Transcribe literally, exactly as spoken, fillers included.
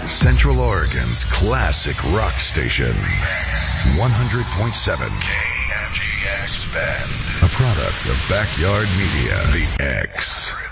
Central Oregon's classic rock station. one hundred point seven K M G X Bend. A product of Backyard Media. The X.